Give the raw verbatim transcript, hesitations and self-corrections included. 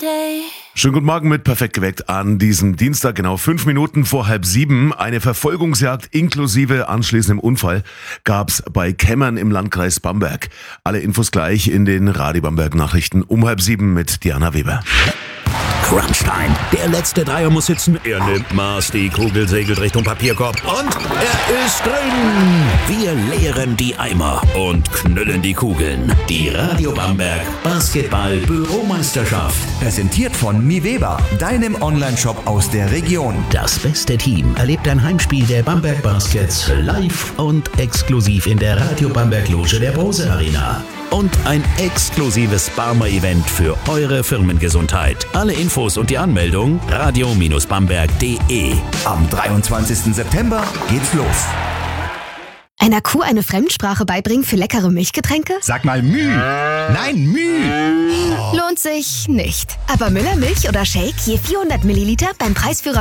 Schönen guten Morgen mit Perfekt geweckt an diesem Dienstag, genau fünf Minuten vor halb sieben. Eine Verfolgungsjagd inklusive anschließendem Unfall gab's bei Kemmern im Landkreis Bamberg. Alle Infos gleich in den Radio Bamberg Nachrichten um halb sieben mit Diana Weber. Crunchtime. Der letzte Dreier muss sitzen. Er nimmt Maß, die Kugel segelt Richtung Papierkorb und er ist drin. Wir leeren die Eimer und knüllen die Kugeln. Die Radio Bamberg Basketball Büromeisterschaft. Präsentiert von Mi Weber, deinem Onlineshop aus der Region. Das beste Team erlebt ein Heimspiel der Bamberg Baskets live und exklusiv in der Radio Bamberg Loge der Bose Arena. Und ein exklusives Barmer-Event für eure Firmengesundheit. Alle Infos und die Anmeldung radio Bamberg punkt de. Am dreiundzwanzigsten September geht's los. Einer Kuh eine Fremdsprache beibringen für leckere Milchgetränke? Sag mal Müh. Nein, Müh. Lohnt sich nicht. Aber Müller Milch oder Shake je vierhundert Milliliter beim Preisführer